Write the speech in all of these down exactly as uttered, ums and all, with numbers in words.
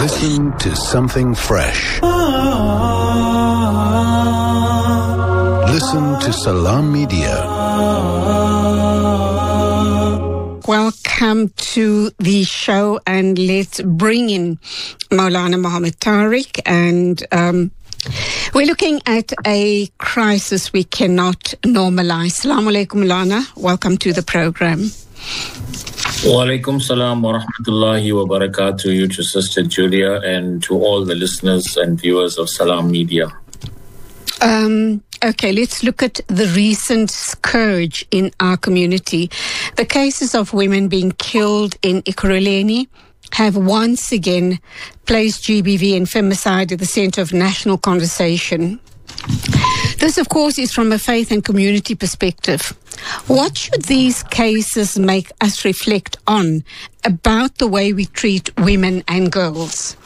Listen to something fresh. Listen to Salam Media. Welcome to the show, and let's bring in Maulana Muhammad Tariq. And um, we're looking at a crisis we cannot normalize. Assalamu alaikum, Maulana. Welcome to the program. Wa alaikum salam wa rahmatullahi wa barakatuh, you to Sister Julia and to all the listeners and viewers of Salam Media. Um, okay, let's look at the recent scourge in our community. The cases of women being killed in Ekurhuleni have once again placed G B V and femicide at the center of national conversation. This, of course, is from a faith and community perspective. What should these cases make us reflect on about the way we treat women and girls?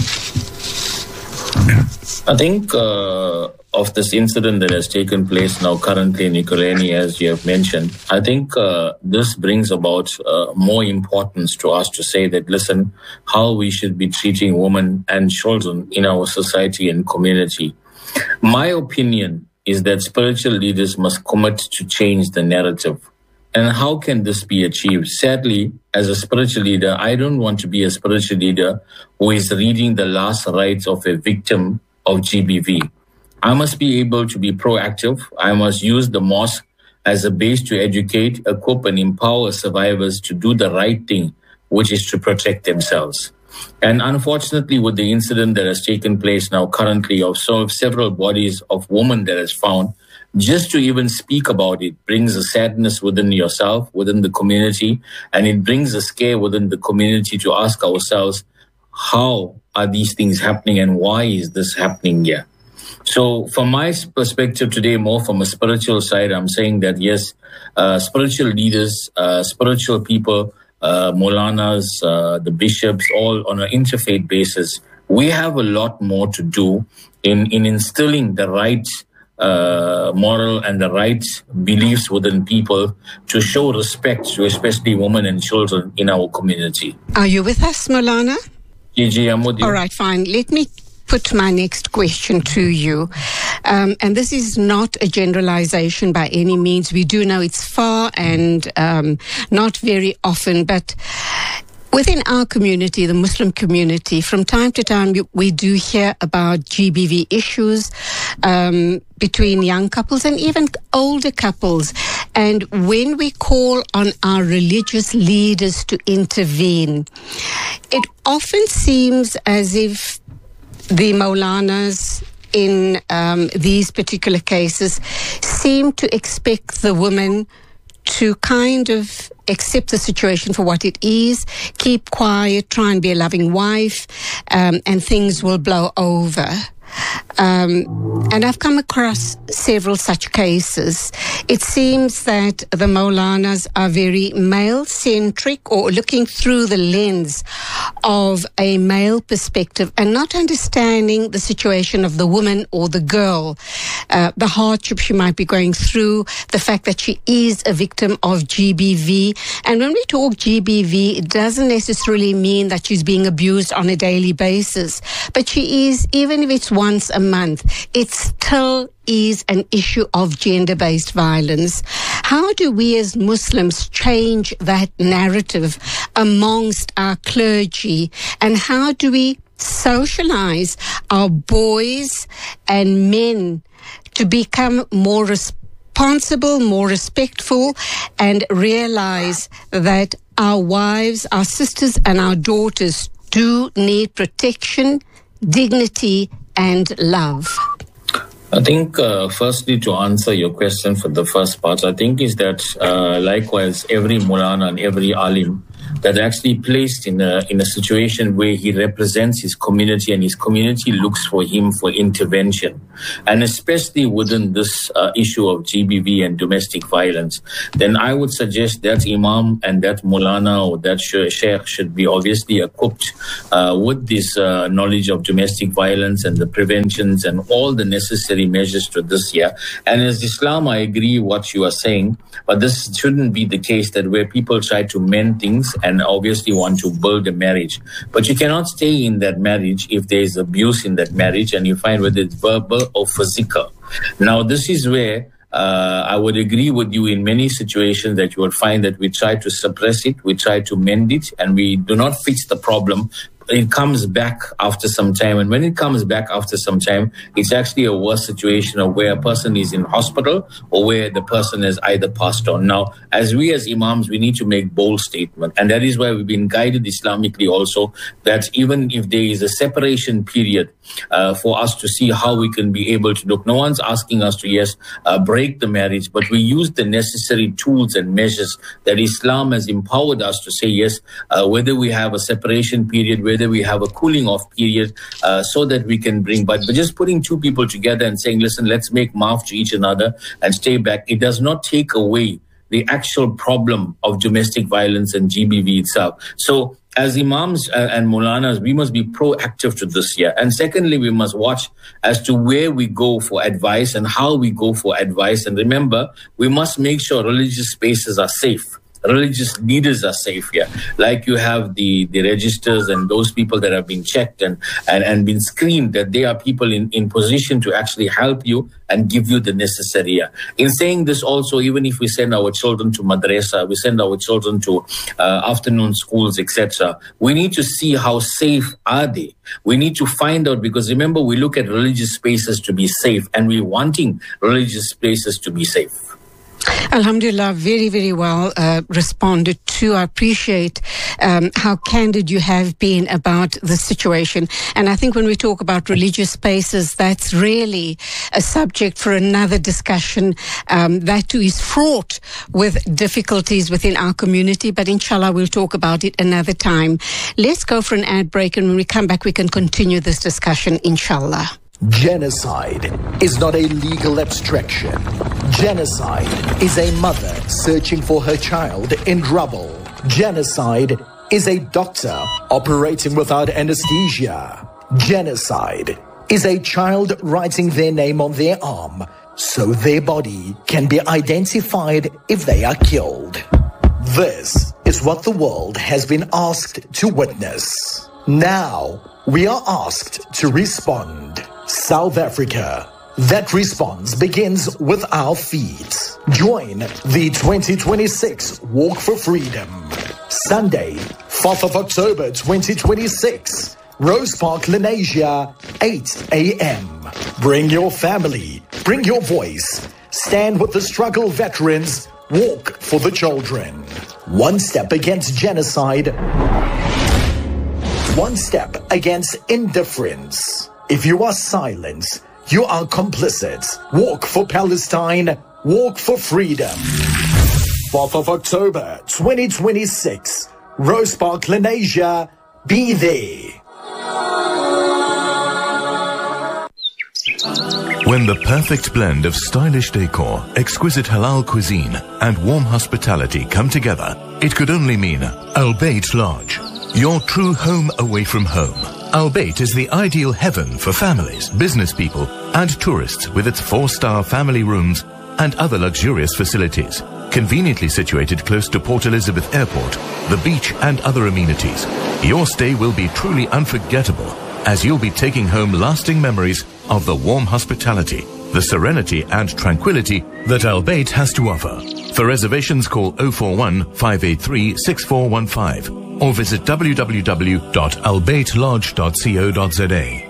I think uh, of this incident that has taken place now currently in Ekurhuleni, as you have mentioned, I think uh, this brings about uh, more importance to us to say that, listen, how we should be treating women and children in our society and community. My opinion is that spiritual leaders must commit to change the narrative. And how can this be achieved? Sadly, as a spiritual leader, I don't want to be a spiritual leader who is reading the last rites of a victim of G B V. I must be able to be proactive. I must use the mosque as a base to educate, equip, and empower survivors to do the right thing, which is to protect themselves. And unfortunately, with the incident that has taken place now currently of so several bodies of women that is found, just to even speak about it brings a sadness within yourself, within the community, and it brings a scare within the community to ask ourselves, how are these things happening and why is this happening here? So from my perspective today, more from a spiritual side, I'm saying that yes, uh, spiritual leaders, uh, spiritual people, Uh, Maulanas, uh, the bishops, all on an interfaith basis, we have a lot more to do in, in instilling the right uh, moral and the right beliefs within people to show respect to especially women and children in our community. Are you with us, Maulana? Gigi, I'm with you. All right, fine. Let me put my next question to you. Um, and this is not a generalization by any means. We do know it's far and um, not very often, but within our community, the Muslim community, from time to time, we, we do hear about G B V issues um, between young couples and even older couples. And when we call on our religious leaders to intervene, it often seems as if the Maulanas in um, these particular cases seem to expect the woman to kind of accept the situation for what it is, keep quiet, try and be a loving wife, um, and things will blow over. Um, and I've come across several such cases. It seems that the Maulanas are very male-centric or looking through the lens of a male perspective and not understanding the situation of the woman or the girl, uh, the hardship she might be going through, the fact that she is a victim of G B V. And when we talk G B V, it doesn't necessarily mean that she's being abused on a daily basis, but she is, even if it's once a month, it still is an issue of gender-based violence. How do we as Muslims change that narrative amongst our clergy? And how do we socialize our boys and men to become more responsible, more respectful, and realize that our wives, our sisters, and our daughters do need protection, dignity, and love? I think, uh, firstly, to answer your question for the first part, I think is that, uh, likewise, every Maulana and every Alim that actually placed in a in a situation where he represents his community and his community looks for him for intervention, and especially within this uh, issue of G B V and domestic violence, then I would suggest that Imam and that Maulana or that Sheikh should be obviously equipped uh, with this uh, knowledge of domestic violence and the preventions and all the necessary measures to this year. And as Islam, I agree what you are saying, but this shouldn't be the case that where people try to mend things and obviously want to build a marriage. But you cannot stay in that marriage if there is abuse in that marriage, and you find whether it's verbal or physical. Now, this is where Uh, I would agree with you in many situations that you would find that we try to suppress it, we try to mend it, and we do not fix the problem. It comes back after some time. And when it comes back after some time, it's actually a worse situation of where a person is in hospital or where the person has either passed on. Now, as we as imams, we need to make bold statements. And that is why we've been guided Islamically also, that even if there is a separation period uh, for us to see how we can be able to look, no one's asking us to, yes, uh, break the marriage, but we use the necessary tools and measures that Islam has empowered us to say, yes, uh, whether we have a separation period, whether we have a cooling off period, uh, so that we can bring, but, but just putting two people together and saying, listen, let's make maaf to each another and stay back, it does not take away the actual problem of domestic violence and G B V itself. So as imams uh, and Maulanas, we must be proactive to this year. And secondly, we must watch as to where we go for advice and how we go for advice. And remember, we must make sure religious spaces are safe. Religious leaders are safe here. Like you have the, the registers and those people that have been checked and, and, and been screened, that they are people in, in position to actually help you and give you the necessary. In saying this also, even if we send our children to madrasa, we send our children to uh, afternoon schools, et cetera, we need to see how safe are they. We need to find out, because remember, we look at religious spaces to be safe, and we're wanting religious spaces to be safe. Alhamdulillah, very, very well uh, responded to. I appreciate um, how candid you have been about the situation. And I think when we talk about religious spaces, that's really a subject for another discussion. Um, that too is fraught with difficulties within our community, but inshallah we'll talk about it another time. Let's go for an ad break, and when we come back we can continue this discussion, inshallah. Genocide is not a legal abstraction. Genocide is a mother searching for her child in rubble. Genocide is a doctor operating without anesthesia. Genocide is a child writing their name on their arm so their body can be identified if they are killed. This is what the world has been asked to witness. Now we are asked to respond. South Africa. That response begins with our feet. Join the twenty twenty-six Walk for Freedom. Sunday, fourth of October twenty twenty-six. Rose Park, Lenasia, eight a.m. Bring your family. Bring your voice. Stand with the struggle veterans. Walk for the children. One step against genocide. One step against indifference. If you are silent, you are complicit. Walk for Palestine. Walk for freedom. fourth of October twenty twenty-six. Rose Park, Lenasia. Be there. When the perfect blend of stylish decor, exquisite halal cuisine, and warm hospitality come together, it could only mean Al Bayt Lodge, your true home away from home. Al Bayt is the ideal heaven for families, business people, and tourists, with its four-star family rooms and other luxurious facilities. Conveniently situated close to Port Elizabeth Airport, the beach, and other amenities, your stay will be truly unforgettable, as you'll be taking home lasting memories of the warm hospitality, the serenity and tranquility that Al Bayt has to offer. For reservations, call oh four one, five eight three, six four one five or visit w w w dot al bayt lodge dot co dot z a.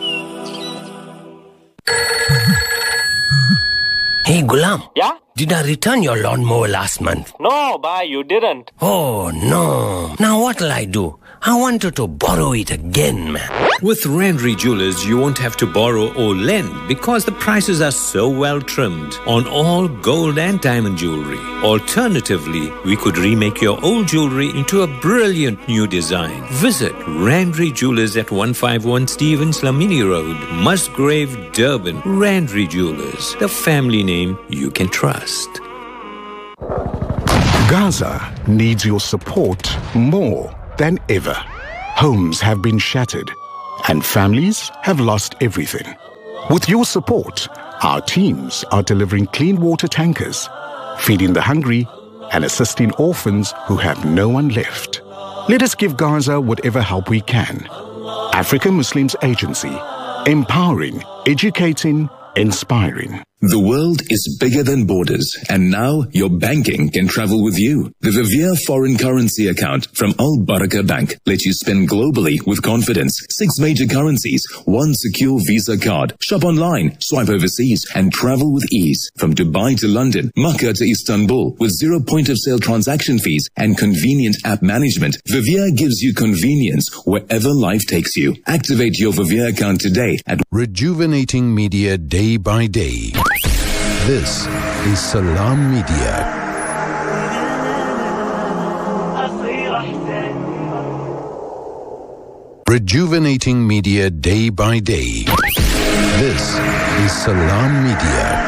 Hey, Gulam. Yeah? Did I return your lawnmower last month? No, bhai, you didn't. Oh, no. Now what'll I do? I wanted to borrow it again, man. With Randry Jewelers, you won't have to borrow or lend because the prices are so well trimmed on all gold and diamond jewelry. Alternatively, we could remake your old jewelry into a brilliant new design. Visit Randry Jewelers at one fifty-one Stevens Lamini Road, Musgrave, Durban. Randry Jewelers, the family name you can trust. Gaza needs your support more than ever. Homes have been shattered and families have lost everything. With your support, our teams are delivering clean water tankers, feeding the hungry and assisting orphans who have no one left. Let us give Gaza whatever help we can. African Muslims Agency. Empowering, educating, inspiring. The world is bigger than borders, and now your banking can travel with you. The Vivier foreign currency account from Al Baraka Bank lets you spend globally with confidence. Six major currencies, one secure Visa card. Shop online, swipe overseas, and travel with ease. From Dubai to London, Makkah to Istanbul, with zero point of sale transaction fees and convenient app management, Vivier gives you convenience wherever life takes you. Activate your Vivier account today at Rejuvenating Media Day by Day. This is Salam Media. Rejuvenating Media Day by Day. This is Salam Media.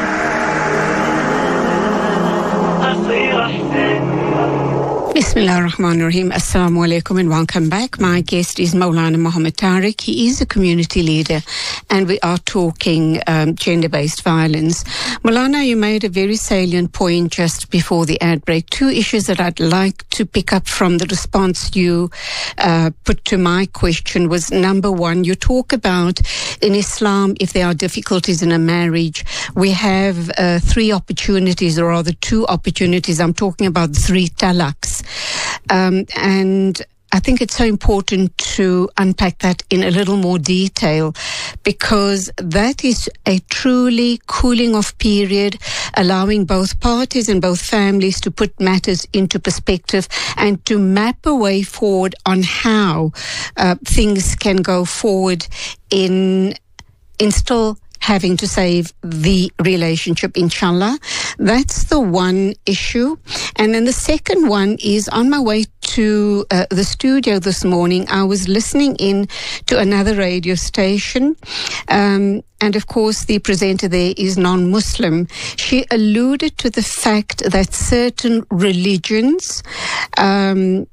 Bismillah ar-Rahman ar-Rahim. Assalamu alaikum and welcome back. My guest is Maulana Muhammad Tariq. He is a community leader and we are talking um, gender-based violence. Maulana, you made a very salient point just before the ad break. Two issues that I'd like to pick up from the response you uh, put to my question was, number one, you talk about in Islam, if there are difficulties in a marriage, we have uh, three opportunities, or rather two opportunities. I'm talking about three talaqs. Um, and I think it's so important to unpack that in a little more detail, because that is a truly cooling off period, allowing both parties and both families to put matters into perspective and to map a way forward on how uh, things can go forward in, in still having to save the relationship, inshallah. That's the one issue. And then the second one is, on my way to uh, the studio this morning, I was listening in to another radio station. Um, and of course, the presenter there is non-Muslim. She alluded to the fact that certain religions um,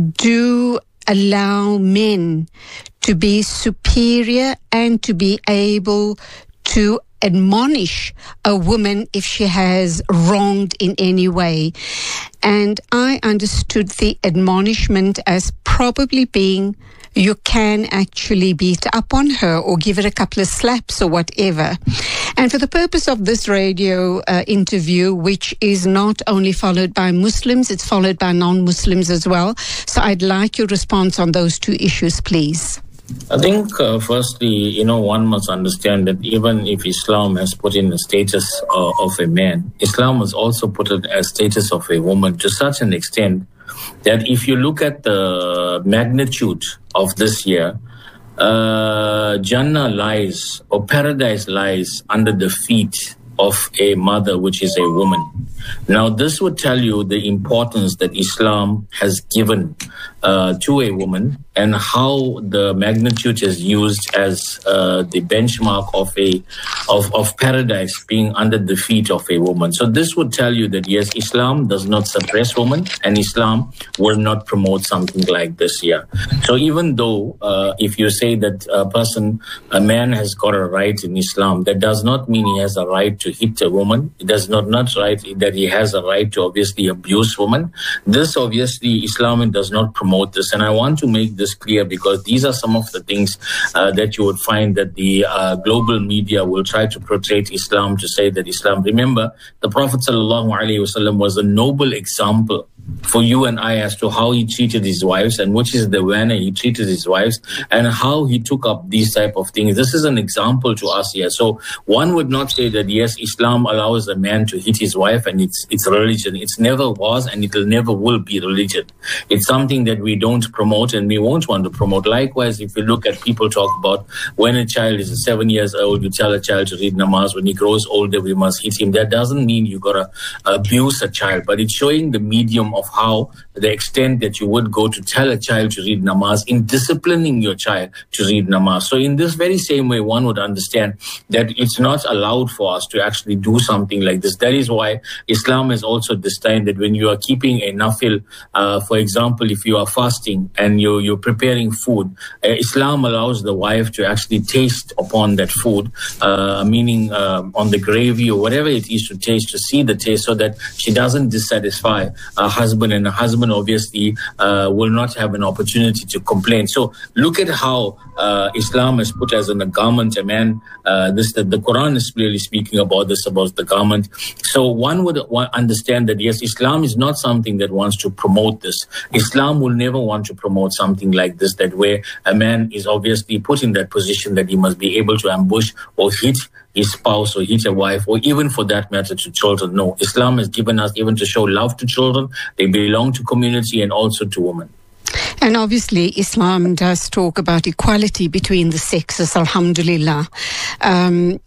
do allow men to be superior and to be able to admonish a woman if she has wronged in any way. And I understood the admonishment as probably being, you can actually beat up on her or give her a couple of slaps or whatever. And for the purpose of this radio uh, interview, which is not only followed by Muslims, it's followed by non-Muslims as well. So I'd like your response on those two issues, please. I think, uh, firstly, you know, one must understand that even if Islam has put in the status uh, of a man, Islam has also put it as status of a woman to such an extent that if you look at the magnitude of this year, uh, Jannah lies, or paradise lies under the feet of a mother, which is a woman. Now, this would tell you the importance that Islam has given uh, to a woman and how the magnitude is used as uh, the benchmark of a of, of paradise being under the feet of a woman. So this would tell you that, yes, Islam does not suppress women and Islam will not promote something like this here. So even though uh, if you say that a person, a man has got a right in Islam, that does not mean he has a right to hit a woman. It does not not right that he has a right to obviously abuse women. This obviously Islam does not promote this, and I want to make this clear because these are some of the things uh, that you would find that the uh, global media will try to portray Islam to say that Islam. Remember, the Prophet sallallahu alaihi wasallam was a noble example for you and I as to how he treated his wives and which is the manner he treated his wives and how he took up these type of things. This is an example to us here. So one would not say that, yes, Islam allows a man to hit his wife and it's it's religion. It never was and it never will be religion. It's something that we don't promote and we won't want to promote. Likewise, if you look at people talk about when a child is seven years old, you tell a child to read namaz. When he grows older, we must hit him. That doesn't mean you got to abuse a child, but it's showing the medium of how the extent that you would go to tell a child to read namaz in disciplining your child to read namaz. So in this very same way, one would understand that it's not allowed for us to actually do something like this. That is why Islam has also designed that when you are keeping a nafil, uh, for example, if you are fasting and you're, you're preparing food, uh, Islam allows the wife to actually taste upon that food, uh, meaning uh, on the gravy or whatever it is to taste, to see the taste so that she doesn't dissatisfy uh, husband husband, and the husband obviously uh, will not have an opportunity to complain. So look at how uh, Islam has put as in a garment a man. Uh, this the, the Quran is clearly speaking about this, about the garment. So one would understand that yes, Islam is not something that wants to promote this. Islam will never want to promote something like this, that where a man is obviously put in that position that he must be able to ambush or hit his spouse or hit a wife, or even for that matter to children. No, Islam has given us even to show love to children. They belong to community and also to women. And obviously, Islam does talk about equality between the sexes, alhamdulillah. Um,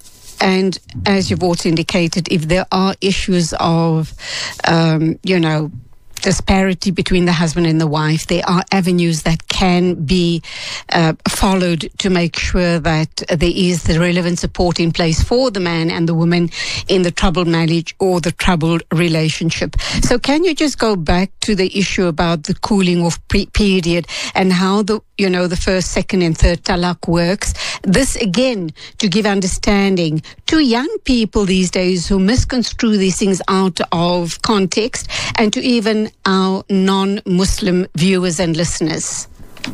and as you've also indicated, if there are issues of, um, you know, disparity between the husband and the wife, there are avenues that can be uh, followed to make sure that there is the relevant support in place for the man and the woman in the troubled marriage or the troubled relationship. So can you just go back to the issue about the cooling off pre- period and how the, you know, the first, second and third talaq works? This again, to give understanding to young people these days who misconstrue these things out of context, and to even our non-Muslim viewers and listeners.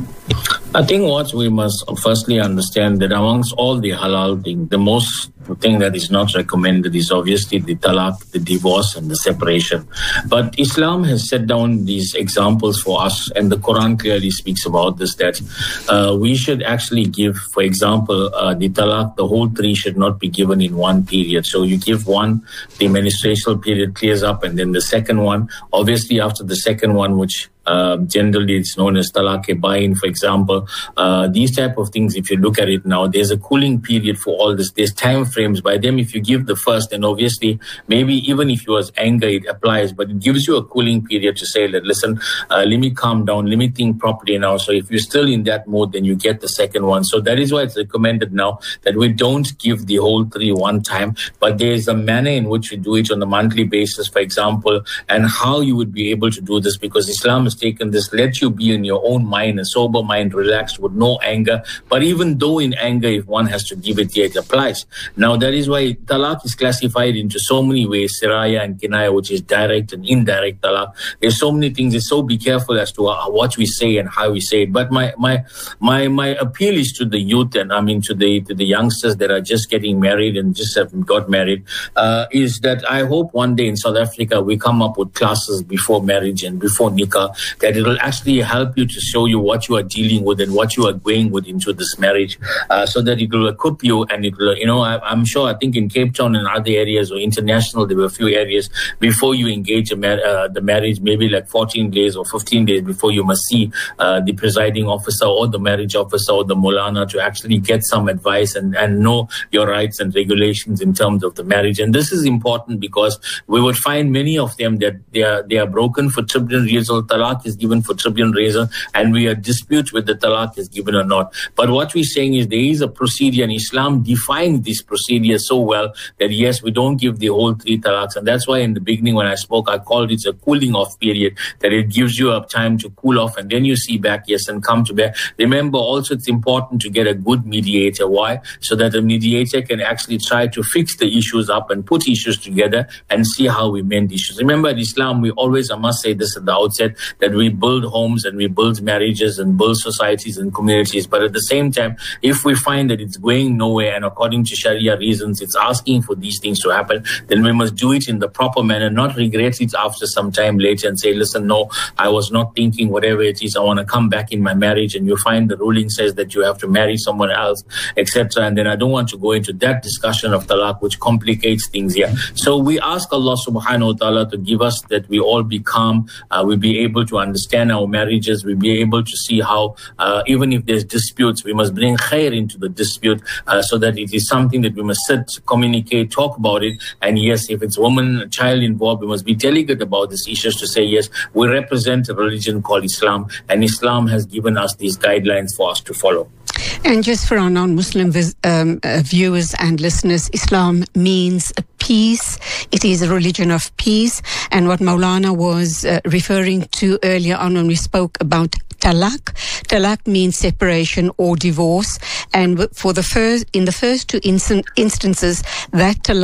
I think what we must firstly understand that amongst all the halal things, the most thing that is not recommended is obviously the talaq, the divorce and the separation. But Islam has set down these examples for us, and the Quran clearly speaks about this, that uh, we should actually give, for example, uh, the talaq, the whole three should not be given in one period. So you give one, the menstrual period clears up, and then the second one, obviously after the second one, which Uh, generally it's known as talaq-e-bain, for example. Uh, these type of things, if you look at it now, there's a cooling period for all this. There's time frames. By them, if you give the first, then obviously, maybe even if it was anger, it applies, but it gives you a cooling period to say that, listen, uh, let me calm down, let me think properly now. So if you're still in that mode, then you get the second one. So that is why it's recommended now that we don't give the whole three one time, but there's a manner in which we do it on a monthly basis, for example, and how you would be able to do this, because Islam is taken this, let you be in your own mind, a sober mind, relaxed with no anger. But even though in anger, if one has to give it, yet it applies. Now that is why talaq is classified into so many ways, siraya and kinaya, which is direct and indirect talaq. There's so many things. It's so be careful as to uh, what we say and how we say it. But my my my my appeal is to the youth, and I mean to the to the youngsters that are just getting married and just have got married, uh, is that I hope one day in South Africa we come up with classes before marriage and before nikah, that it will actually help you to show you what you are dealing with and what you are going with into this marriage, uh, so that it will equip you. And it will, you know, I, I'm sure, I think in Cape Town and other areas or international, there were a few areas before you engage a mar- uh, the marriage, maybe like fourteen days or fifteen days before you must see uh, the presiding officer or the marriage officer or the Molana to actually get some advice and, and know your rights and regulations in terms of the marriage. And this is important because we would find many of them that they are, they are broken for trivial reasons. Talaq is given for trivial reason, and we are dispute whether talaq is given or not. But what we're saying is there is a procedure, and Islam defines this procedure so well that yes, we don't give the whole three talaqs. And that's why in the beginning when I spoke, I called it a cooling off period, that it gives you a time to cool off and then you see back, yes, and come to back. Remember also it's important to get a good mediator. Why? So that the mediator can actually try to fix the issues up and put issues together and see how we mend issues. Remember in Islam, we always, I must say this at the outset, that we build homes and we build marriages and build societies and communities. But at the same time, if we find that it's going nowhere and according to Sharia reasons, it's asking for these things to happen, then we must do it in the proper manner, not regret it after some time later and say, listen, no, I was not thinking whatever it is, I want to come back in my marriage, and you find the ruling says that you have to marry someone else, et cetera. And then I don't want to go into that discussion of talaq, which complicates things here. So we ask Allah subhanahu wa ta'ala to give us that we all be calm, uh, we be able to understand our marriages, we be able to see how uh, even if there's disputes, we must bring khair into the dispute, uh, so that it is something that we must sit, communicate, talk about it. And yes, if it's woman, a child involved, we must be delicate about these issues to say, yes, we represent a religion called Islam, and Islam has given us these guidelines for us to follow. And just for our non-Muslim vis- um, uh, viewers and listeners, Islam means peace. It is a religion of peace. And what Maulana was uh, referring to earlier on when we spoke about talaq, talaq means separation or divorce. And for the first, in the first two instan- instances, that talaq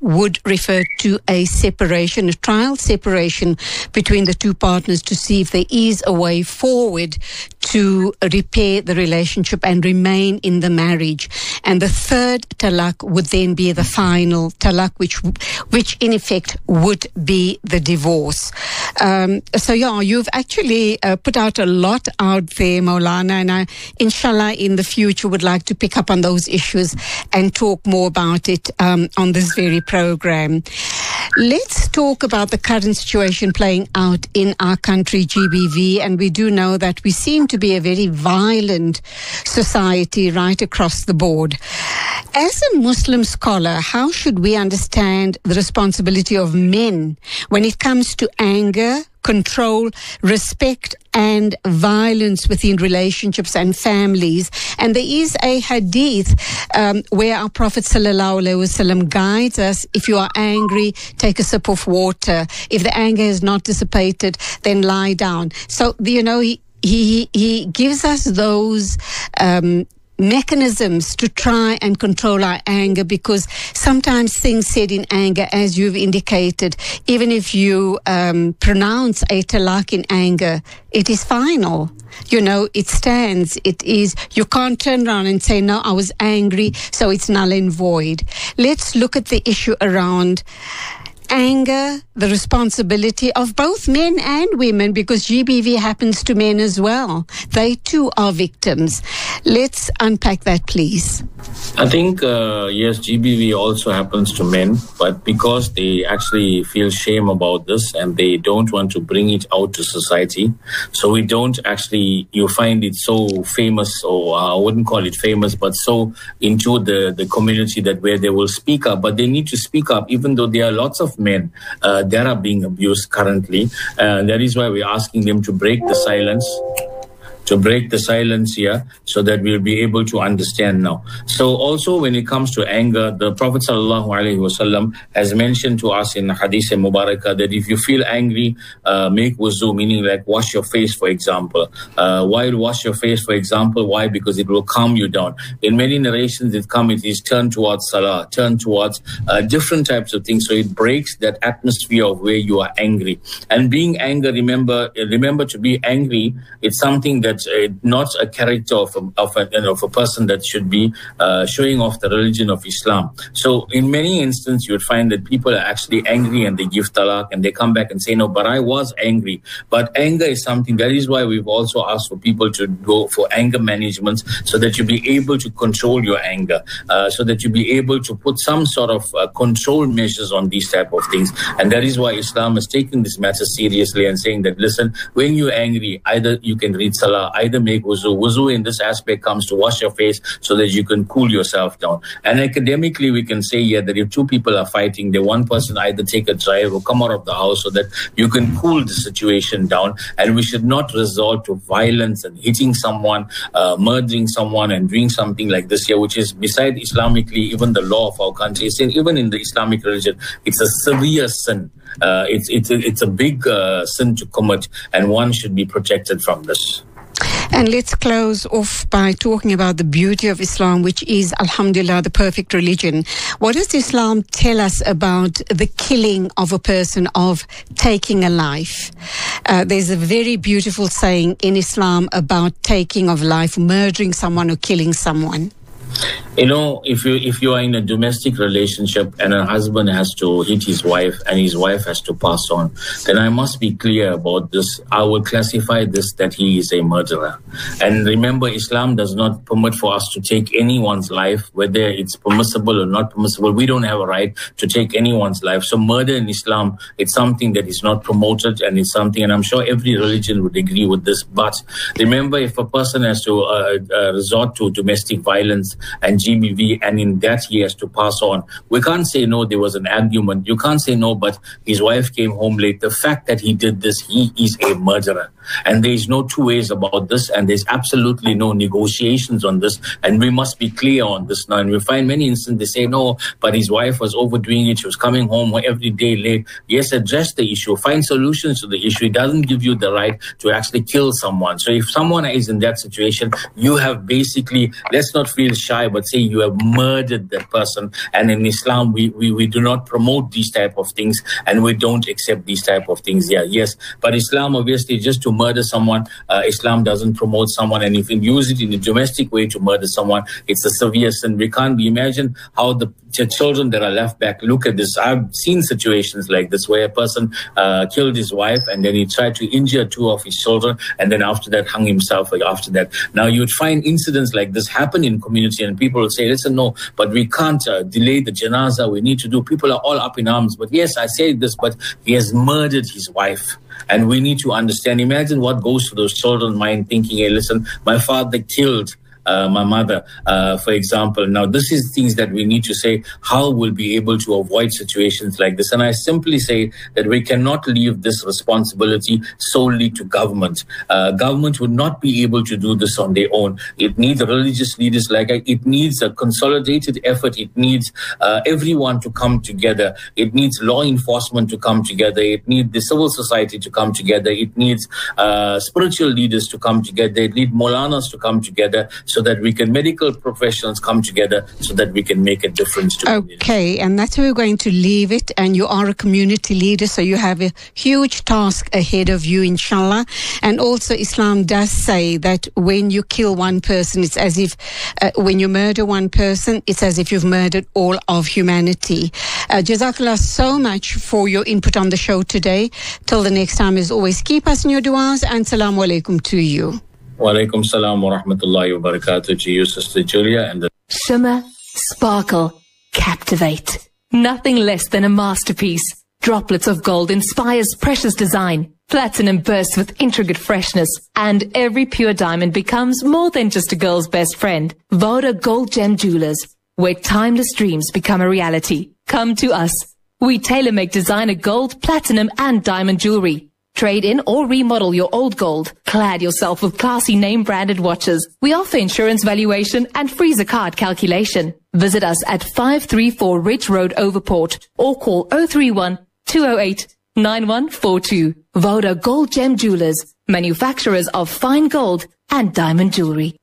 would refer to a separation, a trial separation between the two partners to see if there is a way forward to repair the relationship and remain in the marriage. And the third talaq would then be the final talaq, which which in effect would be the divorce. Um, so yeah, you've actually uh, put out a lot out there, Maulana, and I, inshallah, in the future would like to pick up on those issues and talk more about it um, on this very program. Let's talk about the current situation playing out in our country, G B V, and we do know that we seem to be a very violent society right across the board. As a Muslim scholar, how should we understand the responsibility of men when it comes to anger, control, respect, and violence within relationships and families? And there is a hadith um, where our Prophet sallallahu alaihi wasallam guides us: if you are angry, take a sip of water. If the anger is not dissipated, then lie down. So, you know, he he he gives us those um mechanisms to try and control our anger, because sometimes things said in anger, as you've indicated, even if you um, pronounce a talaq in anger, it is final. You know, it stands. It is, you can't turn around and say, no, I was angry, so it's null and void. Let's look at the issue around anger, the responsibility of both men and women, because G B V happens to men as well. They too are victims. Let's unpack that, please. I think, uh, yes, G B V also happens to men, but because they actually feel shame about this and they don't want to bring it out to society, so we don't actually, you find it so famous, or uh, I wouldn't call it famous, but so into the, the community that where they will speak up, but they need to speak up, even though there are lots of men uh, that are being abused currently. Uh, that is why we're asking them to break the silence. To break the silence here, so that we'll be able to understand now. So also when it comes to anger, the Prophet sallallahu alaihi wasallam has mentioned to us in Hadith Mubarakah that if you feel angry, uh, make wuzu, meaning like wash your face, for example. Uh, why wash your face, for example? Why? Because it will calm you down. In many narrations it come, it is turn towards salah, turn towards uh, different types of things. So it breaks that atmosphere of where you are angry. And being angry, remember, remember to be angry, it's something that That's uh, not a character of a, of, a, you know, of a person that should be uh, showing off the religion of Islam. So in many instances, you would find that people are actually angry and they give talaq and they come back and say, no, but I was angry. But anger is something, that is why we've also asked for people to go for anger management, so that you be able to control your anger, uh, so that you be able to put some sort of uh, control measures on these type of things. And that is why Islam has taken this matter seriously and saying that, listen, when you're angry, either you can read salah, either make wuzu. Wuzu in this aspect comes to wash your face so that you can cool yourself down. And academically, we can say here that if two people are fighting, the one person either take a drive or come out of the house so that you can cool the situation down. And we should not resort to violence and hitting someone, uh, murdering someone and doing something like this here, which is beside Islamically, even the law of our country, even in the Islamic religion, it's a severe sin. Uh, it's, it's, a, it's a big uh, sin to commit, and one should be protected from this. And let's close off by talking about the beauty of Islam, which is, alhamdulillah, the perfect religion. What does Islam tell us about the killing of a person, of taking a life? Uh, there's a very beautiful saying in Islam about taking of life, murdering someone or killing someone. You know, if you if you are in a domestic relationship and a husband has to hit his wife and his wife has to pass on, then I must be clear about this. I will classify this that he is a murderer. And remember, Islam does not permit for us to take anyone's life, whether it's permissible or not permissible. We don't have a right to take anyone's life. So murder in Islam, it's something that is not promoted, and it's something, and I'm sure every religion would agree with this. But remember, if a person has to uh, uh, resort to domestic violence and G B V, and in that he has to pass on, we can't say no, there was an argument. You can't say no, but his wife came home late. The fact that he did this, he is a murderer. And there's no two ways about this, and there's absolutely no negotiations on this, and we must be clear on this now. And we find many instances they say, no, but his wife was overdoing it, she was coming home every day late. Yes, address the issue, find solutions to the issue. It doesn't give you the right to actually kill someone. So if someone is in that situation, you have basically, let's not feel shy, but say you have murdered that person. And in Islam, we, we, we do not promote these type of things, and we don't accept these type of things. Yeah, yes, but Islam obviously just to murder someone, uh, Islam doesn't promote someone, and if you use it in a domestic way to murder someone, it's a severe sin. We can't imagine how the ch- children that are left back look at this. I've seen situations like this where a person uh, killed his wife and then he tried to injure two of his children, and then after that hung himself after that. Now you would find incidents like this happen in community, and people will say, listen, no, but we can't uh, delay the janazah, we need to do. People are all up in arms, but yes, I say this, but he has murdered his wife. And we need to understand, imagine what goes through those children's mind thinking, hey, listen, my father killed uh, my mother, uh, for example. Now, this is things that we need to say, how we'll be able to avoid situations like this. And I simply say that we cannot leave this responsibility solely to government. Uh, government would not be able to do this on their own. It needs religious leaders like I, it needs a consolidated effort. It needs uh, everyone to come together. It needs law enforcement to come together. It needs the civil society to come together. It needs uh, spiritual leaders to come together. It needs Maulanas to come together, so that we can, medical professionals come together, so that we can make a difference to Okay, community. And that's where we're going to leave it. And you are a community leader, so you have a huge task ahead of you, inshallah. And also Islam does say that when you kill one person, it's as if, uh, when you murder one person, it's as if you've murdered all of humanity. Uh, Jazakallah so much for your input on the show today. Till the next time, as always, keep us in your du'as, and salamu alaikum to you. Wa alaikum salam wa rahmatullahi wa barakatuh to you, Sister Julia. And the Shimmer, sparkle, captivate. Nothing less than a masterpiece. Droplets of gold inspires precious design. Platinum bursts with intricate freshness. And every pure diamond becomes more than just a girl's best friend. Voda Gold Gem Jewelers, where timeless dreams become a reality. Come to us. We tailor-make designer gold, platinum, and diamond jewelry. Trade in or remodel your old gold. Clad yourself with classy name-branded watches. We offer insurance valuation and free zakat calculation. Visit us at five thirty-four Ridge Road, Overport, or call oh three one, two oh eight, nine one four two. Voda Gold Gem Jewelers, manufacturers of fine gold and diamond jewelry.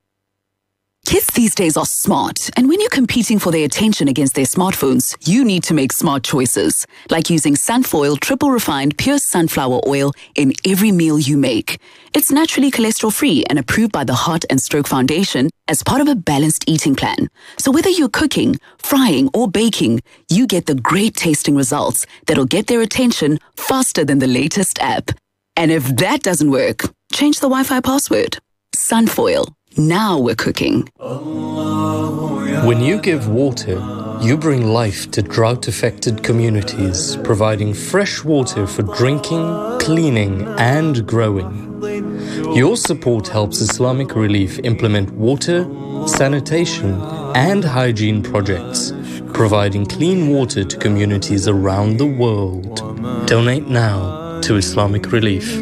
Kids these days are smart, and when you're competing for their attention against their smartphones, you need to make smart choices, like using Sunfoil triple refined pure sunflower oil in every meal you make. It's naturally cholesterol-free and approved by the Heart and Stroke Foundation as part of a balanced eating plan. So whether you're cooking, frying, or baking, you get the great tasting results that'll get their attention faster than the latest app. And if that doesn't work, change the Wi-Fi password. Sunfoil. Now we're cooking. When you give water, you bring life to drought-affected communities, providing fresh water for drinking, cleaning, and growing. Your support helps Islamic Relief implement water, sanitation, and hygiene projects, providing clean water to communities around the world. Donate now to Islamic Relief.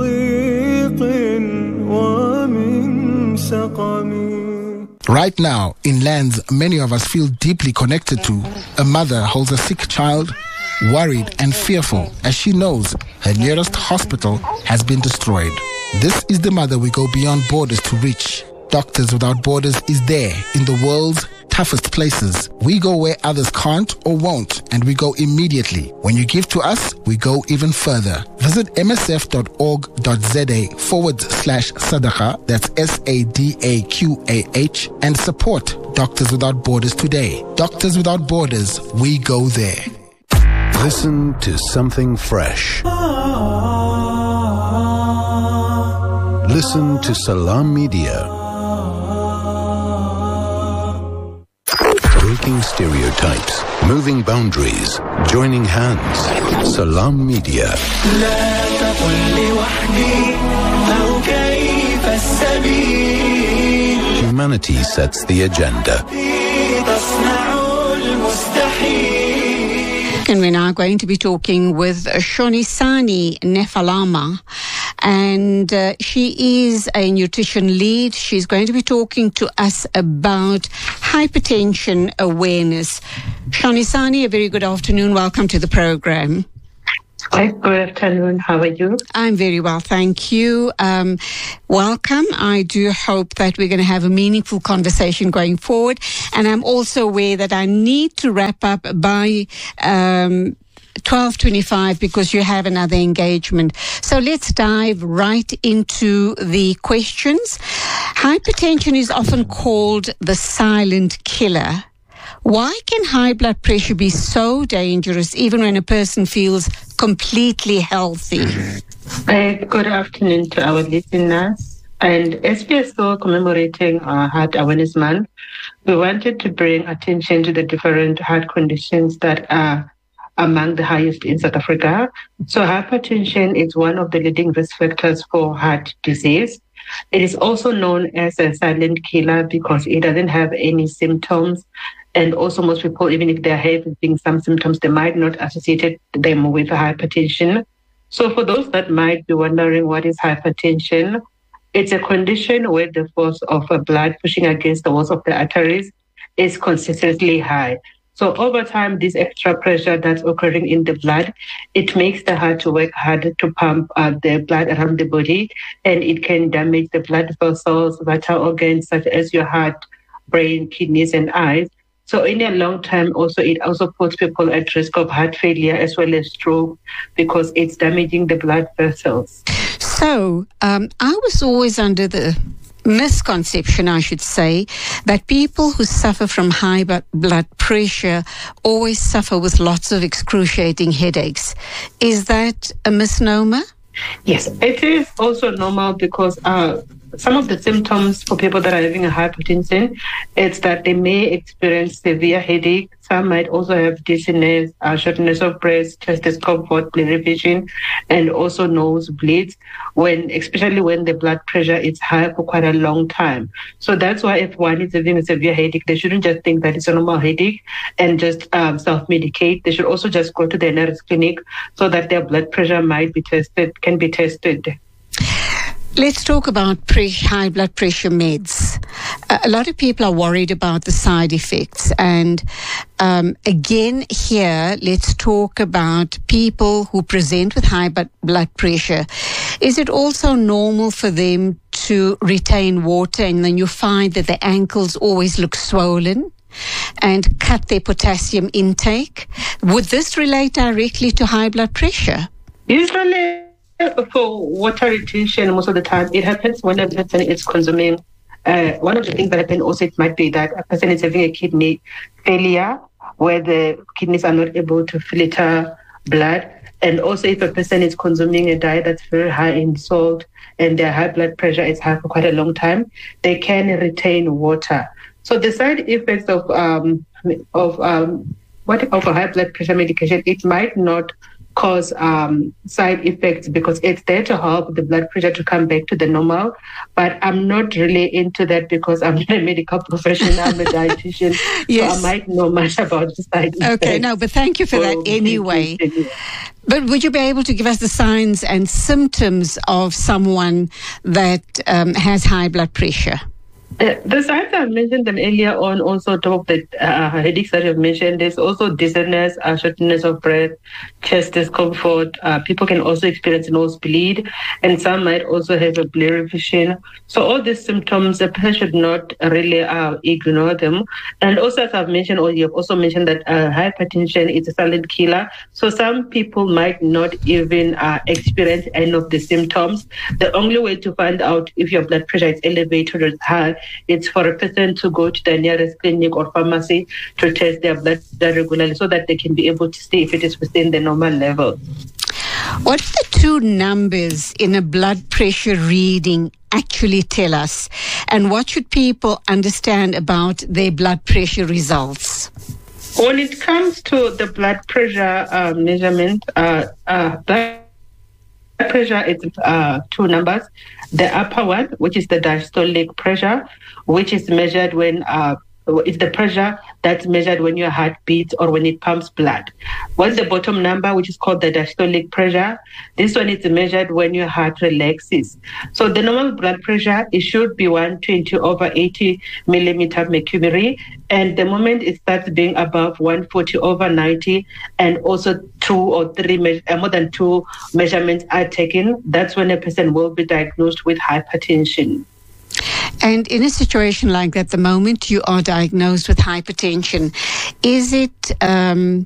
Right now, in lands many of us feel deeply connected to, a mother holds a sick child, worried and fearful as she knows her nearest hospital has been destroyed. This is the mother we go beyond borders to reach. Doctors Without Borders is there in the world's toughest places. We go where others can't or won't, and we go immediately. When you give to us, we go even further. Visit msf.org.za forward slash sadaqah, that's S A D A Q A H, and support Doctors Without Borders today. Doctors Without Borders, we go there. Listen to something fresh. Listen to Salam Media. Breaking stereotypes, moving boundaries, joining hands. Salam Media. Humanity sets the agenda. And we're now going to be talking with Shonisani Nefalama. and uh, she is a nutrition lead. She's going to be talking to us about hypertension awareness. Shanisani, a very good afternoon. Welcome to the program. Hi, good afternoon. How are you? I'm very well, thank you. Um, welcome. I do hope that we're going to have a meaningful conversation going forward. And I'm also aware that I need to wrap up by um, twelve twenty-five because you have another engagement. So let's dive right into the questions. Hypertension is often called the silent killer. Why can high blood pressure be so dangerous even when a person feels completely healthy? Uh, good afternoon to our listeners. And as we are still commemorating our Heart Awareness Month, we wanted to bring attention to the different heart conditions that are among the highest in South Africa. So hypertension is one of the leading risk factors for heart disease. It is also known as a silent killer because it doesn't have any symptoms. And also most people, even if they're having some symptoms, they might not associate them with hypertension. So for those that might be wondering what is hypertension, it's a condition where the force of a blood pushing against the walls of the arteries is consistently high. So over time, this extra pressure that's occurring in the blood, it makes the heart to work harder to pump uh, the blood around the body, and it can damage the blood vessels, vital organs such as your heart, brain, kidneys, and eyes. So in a long time, also it also puts people at risk of heart failure as well as stroke because it's damaging the blood vessels. So um, I was always under the misconception, I should say, that people who suffer from high blood pressure always suffer with lots of excruciating headaches. Is that a misnomer? Yes, it is also normal because uh, some of the symptoms for people that are having a hypertension, it's that they may experience severe headache. Some might also have dizziness, uh, shortness of breath, chest discomfort, blurry vision, and also nosebleeds, when, especially when the blood pressure is high for quite a long time. So that's why if one is having a severe headache, they shouldn't just think that it's a normal headache and just um, self-medicate. They should also just go to the nearest clinic so that their blood pressure might be tested, can be tested. Let's talk about pre- high blood pressure meds. Uh, a lot of people are worried about the side effects. And um, again, here, let's talk about people who present with high blood pressure. Is it also normal for them to retain water and then you find that their ankles always look swollen and cut their potassium intake? Would this relate directly to high blood pressure? Usually, for water retention, most of the time, it happens when a person is consuming. Uh, one of the things that happen also, it might be that a person is having a kidney failure where the kidneys are not able to filter blood. And also if a person is consuming a diet that's very high in salt and their high blood pressure is high for quite a long time, they can retain water. So the side effects of um, of um, what of a high blood pressure medication, it might not cause um, side effects because it's there to help the blood pressure to come back to the normal. But I'm not really into that because I'm not a medical professional, I'm a dietitian, yes. So I might know much about the side effects. Okay, no, but thank you for that anyway. But would you be able to give us the signs and symptoms of someone that um, has high blood pressure? Uh, the signs I mentioned them earlier on, also top of the uh, headaches that I've mentioned, there's also dizziness, uh, shortness of breath, chest discomfort. Uh, people can also experience nosebleed, and some might also have a blurry vision. So all these symptoms, the person should not really uh, ignore them. And also, as I've mentioned, or you've also mentioned that uh, hypertension is a silent killer. So some people might not even uh, experience any of the symptoms. The only way to find out if your blood pressure is elevated or high, it's for a person to go to the nearest clinic or pharmacy to test their blood regularly so that they can be able to see if it is within the normal level. What do the two numbers in a blood pressure reading actually tell us? And what should people understand about their blood pressure results? When it comes to the blood pressure uh, measurement, uh, uh, blood pressure is uh, two numbers. The upper one, which is the diastolic pressure, which is measured when uh, It's the pressure that's measured when your heart beats or when it pumps blood. What's the bottom number, which is called the diastolic pressure? This one is measured when your heart relaxes. So the normal blood pressure, it should be one twenty over eighty millimeter mercury. And the moment it starts being above one forty over ninety, and also two or three, me- uh, more than two measurements are taken, that's when a person will be diagnosed with hypertension. And in a situation like that, the moment you are diagnosed with hypertension, is it um,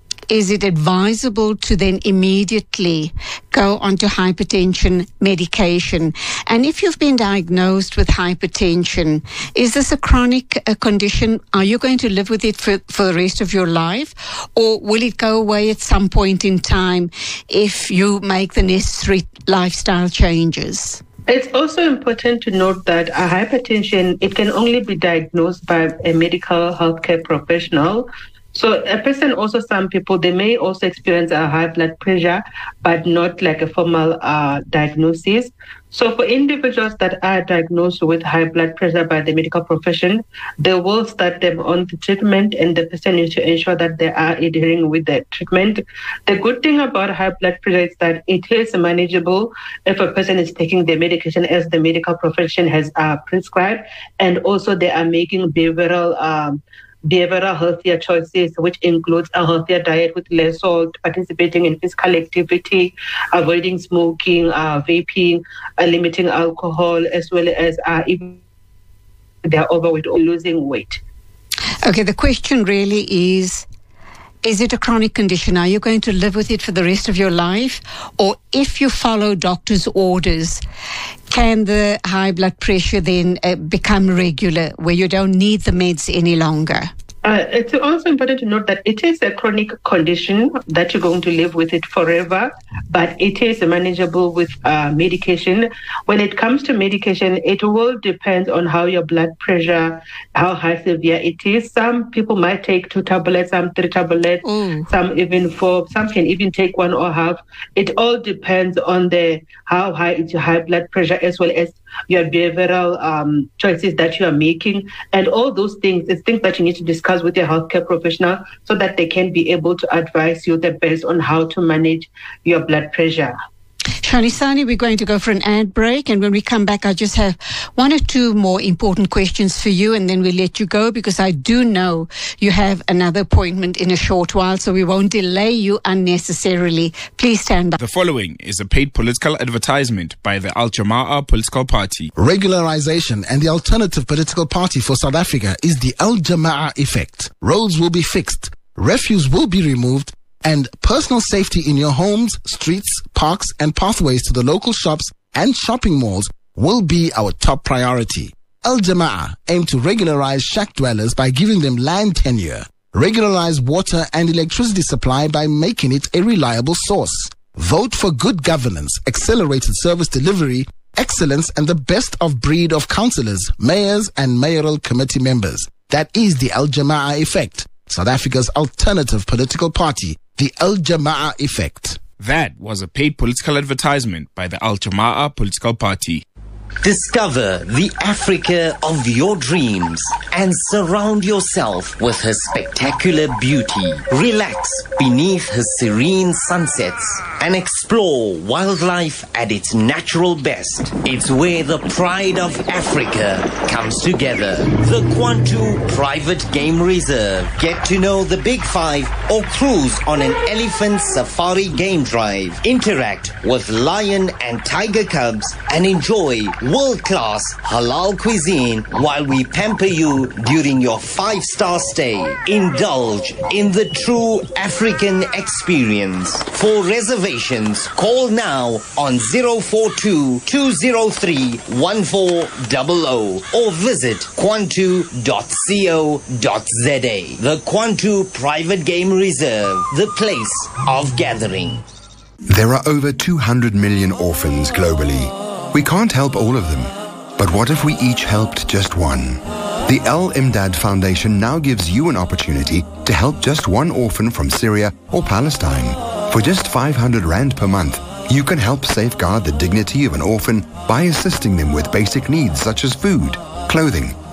is it advisable to then immediately go onto hypertension medication? And if you've been diagnosed with hypertension, is this a chronic uh, condition? Are you going to live with it for, for the rest of your life? Or will it go away at some point in time if you make the necessary lifestyle changes? It's also important to note that a hypertension, it can only be diagnosed by a medical healthcare professional. So a person, also some people, they may also experience a high blood pressure, but not like a formal uh, diagnosis. So for individuals that are diagnosed with high blood pressure by the medical profession, they will start them on the treatment, and the person needs to ensure that they are adhering with the treatment. The good thing about high blood pressure is that it is manageable if a person is taking the medication as the medical profession has uh, prescribed, and also they are making behavioral um, behavioral healthier choices, which includes a healthier diet with less salt, participating in physical activity, avoiding smoking, uh, vaping, uh, limiting alcohol, as well as uh, even they're overweight or losing weight. Okay, the question really is, is it a chronic condition? Are you going to live with it for the rest of your life? Or if you follow doctor's orders, can the high blood pressure then uh, become regular, where you don't need the meds any longer? Uh, it's also important to note that it is a chronic condition that you're going to live with it forever, but it is manageable with uh, medication. When it comes to medication, it will depend on how your blood pressure, how high severe it is. Some people might take two tablets, some three tablets, mm. some even four, some can even take one or half. It all depends on the how high is your high blood pressure, as well as your behavioral um, choices that you are making. And all those things is things that you need to discuss with your healthcare professional so that they can be able to advise you the best on how to manage your blood pressure. Shalisani, we're going to go for an ad break, and when we come back, I just have one or two more important questions for you, and then we'll let you go, because I do know you have another appointment in a short while, so we won't delay you unnecessarily. Please stand by. The following is a paid political advertisement by the Al Jama'ah political party. Regularization and the alternative political party for South Africa is the Al Jama'ah effect. Roads will be fixed, refuse will be removed, and personal safety in your homes, streets, parks, and pathways to the local shops and shopping malls will be our top priority. Al Jama'ah aim to regularize shack dwellers by giving them land tenure, regularize water and electricity supply by making it a reliable source. Vote for good governance, accelerated service delivery, excellence, and the best of breed of councillors, mayors, and mayoral committee members. That is the Al Jama'ah effect, South Africa's alternative political party. The Al Jama'ah effect. That was a paid political advertisement by the Al Jama'ah political party. Discover the Africa of your dreams and surround yourself with her spectacular beauty. Relax beneath her serene sunsets and explore wildlife at its natural best. It's where the pride of Africa comes together. The Kwantu Private Game Reserve. Get to know the Big Five or cruise on an elephant safari game drive. Interact with lion and tiger cubs and enjoy world-class halal cuisine while we pamper you during your five-star stay. Indulge in the true African experience. For reservations, call now on zero four two, two zero three, one four zero zero or visit kwantu dot co dot za. The Kwantu Private Game Reserve, the place of gathering. There are over two hundred million orphans globally. We can't help all of them, but what if we each helped just one? The Al Imdad Foundation now gives you an opportunity to help just one orphan from Syria or Palestine. For just five hundred rand per month, you can help safeguard the dignity of an orphan by assisting them with basic needs such as food, clothing,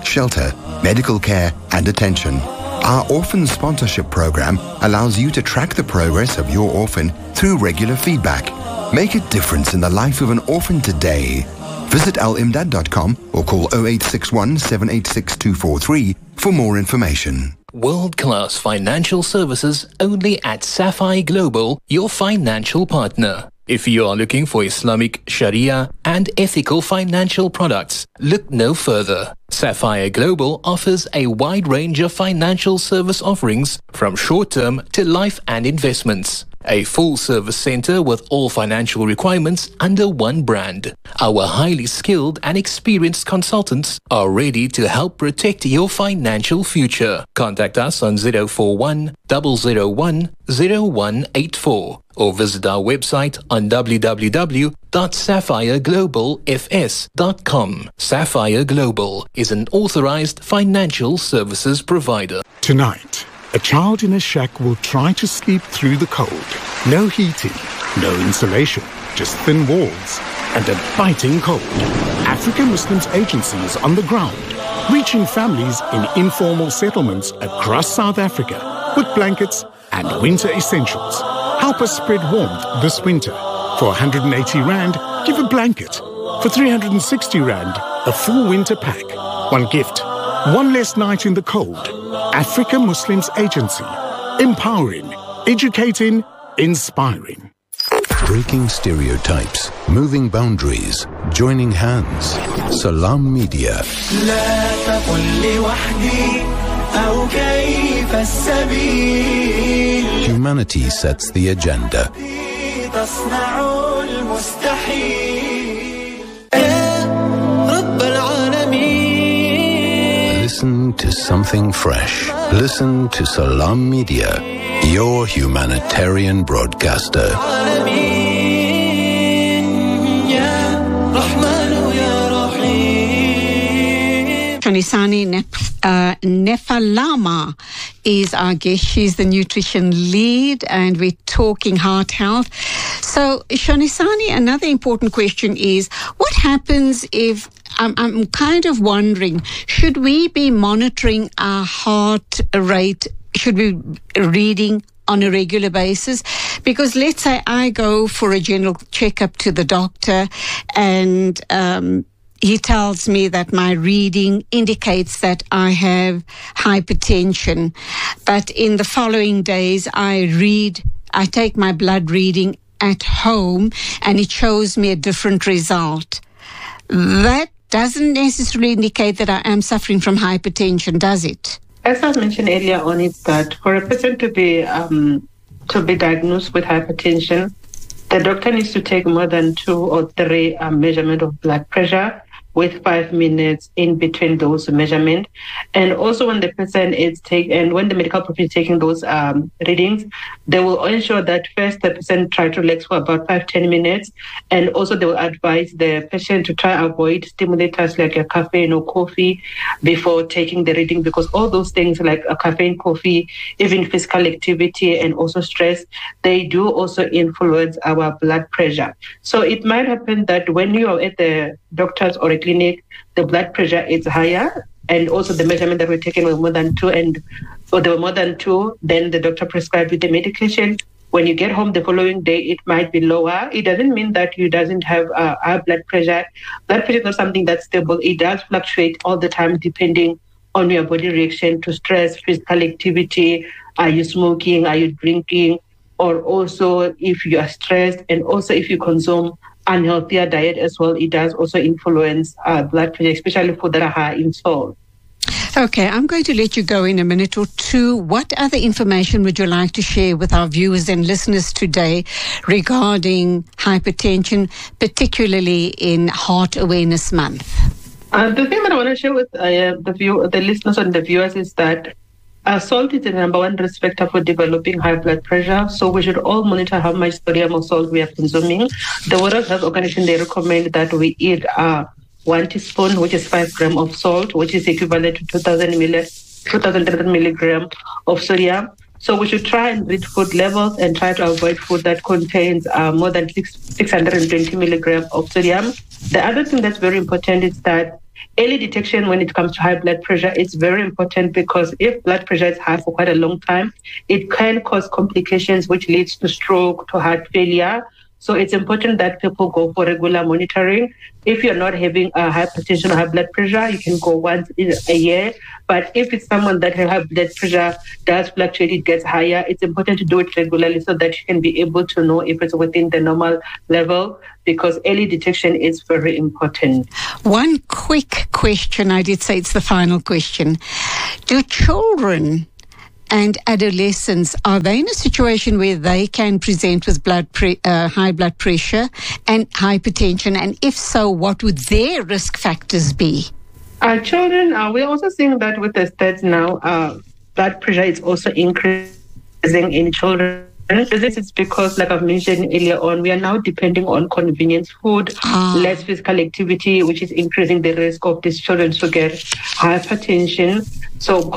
shelter, medical care, and attention. Our orphan sponsorship program allows you to track the progress of your orphan through regular feedback. Make a difference in the life of an orphan today. Visit al imdad dot com or call oh eight six one, seven eight six, two four three for more information. World-class financial services only at Sapphire Global, your financial partner. If you are looking for Islamic, Sharia and ethical financial products, look no further. Sapphire Global offers a wide range of financial service offerings from short-term to life and investments. A full-service center with all financial requirements under one brand. Our highly skilled and experienced consultants are ready to help protect your financial future. Contact us on zero four one, zero zero one, zero one eight four or visit our website on w w w dot sapphire global f s dot com. Sapphire Global is an authorized financial services provider. Tonight, a child in a shack will try to sleep through the cold. No heating, no insulation, just thin walls and a biting cold. African Muslims Agency is on the ground, reaching families in informal settlements across South Africa with blankets and winter essentials. Help us spread warmth this winter. For one hundred eighty rand, give a blanket. For three hundred sixty rand, a full winter pack. One gift, one less night in the cold. African Muslims Agency. Empowering, educating, inspiring. Breaking stereotypes, moving boundaries, joining hands. Salam Media. Humanity sets the agenda. Listen to something fresh. Listen to Salam Media, your humanitarian broadcaster. Shonisani Nef- uh, Nefalama is our guest. She's the nutrition lead and we're talking heart health. So, Shonisani, another important question is, what happens if, I'm, I'm kind of wondering, should we be monitoring our heart rate? Should we be reading on a regular basis? Because let's say I go for a general checkup to the doctor and um, he tells me that my reading indicates that I have hypertension. But in the following days, I read, I take my blood reading at home and it shows me a different result. That doesn't necessarily indicate that I am suffering from hypertension, does it? As I mentioned earlier on, it's that for a person to be um, to be diagnosed with hypertension, the doctor needs to take more than two or three um, measurements of blood pressure with five minutes in between those measurements. And also when the person is taking, and when the medical professional is taking those um, readings, they will ensure that first the person try to relax for about five, ten minutes. And also they will advise the patient to try to avoid stimulators like a caffeine or coffee before taking the reading, because all those things like a caffeine, coffee, even physical activity and also stress, they do also influence our blood pressure. So it might happen that when you are at the doctor's or a clinic, the blood pressure is higher, and also the measurement that were taken were more than two, and or they were more than two, then the doctor prescribed you the medication. When you get home the following day, it might be lower. It doesn't mean that you doesn't have uh, high blood pressure. Blood pressure is not something that's stable. It does fluctuate all the time depending on your body reaction to stress, physical activity. Are you smoking? Are you drinking? Or also if you are stressed, and also if you consume unhealthier diet as well, it does also influence uh, blood pressure, especially food that are high in salt. Okay, I'm going to let you go in a minute or two. What other information would you like to share with our viewers and listeners today regarding hypertension, particularly in Heart Awareness Month? Uh, the thing that I want to share with uh, the view, the listeners and the viewers is that Uh, salt is the number one risk factor for developing high blood pressure, so we should all monitor how much sodium or salt we are consuming. The World Health Organization, they recommend that we eat uh, one teaspoon, which is five grams of salt, which is equivalent to two thousand milligrams of sodium. So we should try and read food levels and try to avoid food that contains uh, more than six, six hundred twenty milligrams of sodium. The other thing that's very important is that early detection when it comes to high blood pressure is very important, because if blood pressure is high for quite a long time, it can cause complications which leads to stroke, to heart failure. So it's important that people go for regular monitoring. If you're not having a hypertension or high blood pressure, you can go once in a year. But if it's someone that has high blood pressure, does fluctuate, it gets higher, it's important to do it regularly so that you can be able to know if it's within the normal level, because early detection is very important. One quick question, I did say it's the final question. Do children and adolescents, are they in a situation where they can present with blood pre- uh, high blood pressure and hypertension? And if so, what would their risk factors be? Our children, uh, we're also seeing that with the stats now, uh, blood pressure is also increasing in children. This is because, like I've mentioned earlier on, we are now depending on convenience food, ah. less physical activity, which is increasing the risk of these children to get hypertension. So